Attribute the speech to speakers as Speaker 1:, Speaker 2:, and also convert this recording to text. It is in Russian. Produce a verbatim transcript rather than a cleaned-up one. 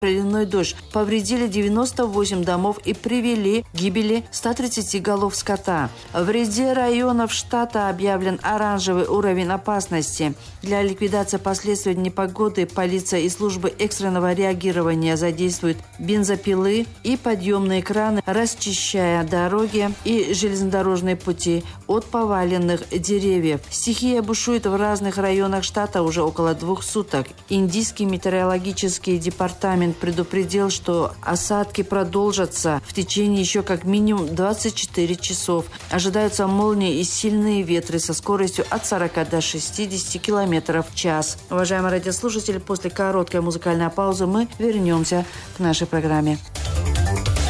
Speaker 1: проливной дождь повредили девяносто восемь домов и привели к гибели ста тридцати голов скота. В ряде районов штата объявлен оранжевый уровень опасности. Для ликвидации последствий непогоды полиция и службы экстренного реагирования задействуют бензопилы и подъемные краны, расчищая дороги и железнодорожные пути от поваленных деревьев. Стихия бушует в разных районах штата уже около двух суток. Индийский метеорологический департамент предупредил, что осадки продолжатся в течение еще как минимум двадцати четырёх часов. Ожидаются молнии и сильные ветры со скоростью от сорока до шестидесяти километров в час. Уважаемые радиослушатели, после короткой музыкальной паузы мы вернемся к нашей программе.